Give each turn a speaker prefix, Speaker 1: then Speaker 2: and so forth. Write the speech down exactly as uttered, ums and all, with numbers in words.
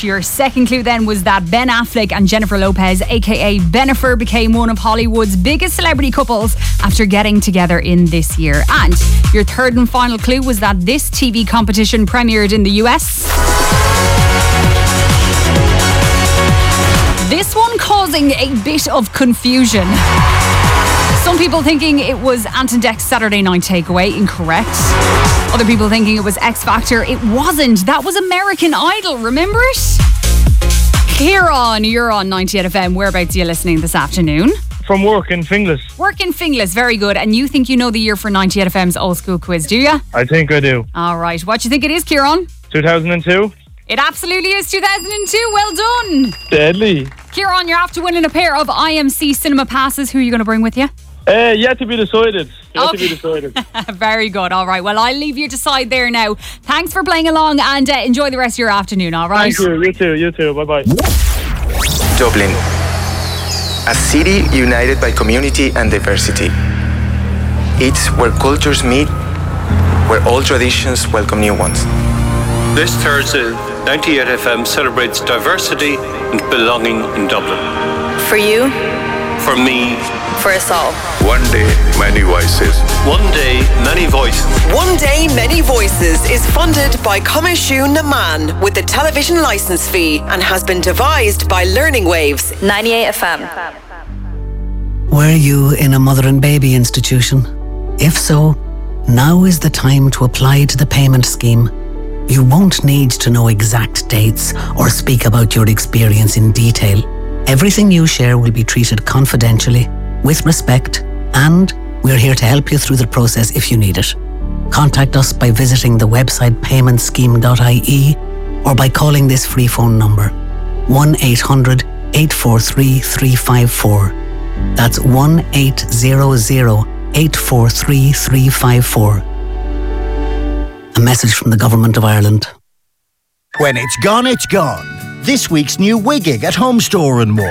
Speaker 1: Your second clue then was that Ben Affleck and Jennifer Lopez, aka Bennifer, became one of Hollywood's biggest celebrity couples after getting together in this year. And your third and final clue was that this T V competition premiered in the U S. This one causing a bit of confusion. Some people thinking it was Ant and Dec's Saturday Night Takeaway. Incorrect. Other people thinking it was X Factor. It wasn't. That was American Idol. Remember it? Kieran, you're on ninety-eight F M. Whereabouts are you listening this afternoon?
Speaker 2: From work in Finglas.
Speaker 1: Work in Finglas. Very good. And you think you know the year for ninety-eight F M's old school quiz, do you?
Speaker 2: I think I do.
Speaker 1: All right. What do you think it is, Kieran?
Speaker 2: two thousand two.
Speaker 1: It absolutely is two thousand two. Well done.
Speaker 2: Deadly.
Speaker 1: Kieran, you're after winning a pair of I M C cinema passes. Who are you going to bring with you?
Speaker 2: Uh, yet to be decided. Yet
Speaker 1: Okay.
Speaker 2: to be decided.
Speaker 1: Very good. All right. Well, I'll leave you decide there now. Thanks for playing along and uh, enjoy the rest of your afternoon. All right.
Speaker 2: Thank you. You too. You too. Bye bye.
Speaker 3: Dublin, a city united by community and diversity. It's where cultures meet, where old traditions welcome new ones.
Speaker 4: This Thursday, ninety-eight F M celebrates diversity and belonging in Dublin.
Speaker 5: For you,
Speaker 4: For me,
Speaker 5: for us all.
Speaker 6: One day, many voices.
Speaker 4: one day, many voices.
Speaker 7: One Day Many Voices is funded by Comishú na Man with the television licence fee and has been devised by Learning Waves.
Speaker 5: ninety-eight F M.
Speaker 8: Were you in a mother and baby institution? If so, now is the time to apply to the payment scheme. You won't need to know exact dates or speak about your experience in detail. Everything you share will be treated confidentially, with respect, and we're here to help you through the process if you need it. Contact us by visiting the website payment scheme dot I E or by calling this free phone number one eight hundred, eight four three, three five four. That's one eight hundred, eight four three, three five four. A message from the Government of Ireland.
Speaker 9: When it's gone, it's gone. This week's new Wigging at Home Store and More.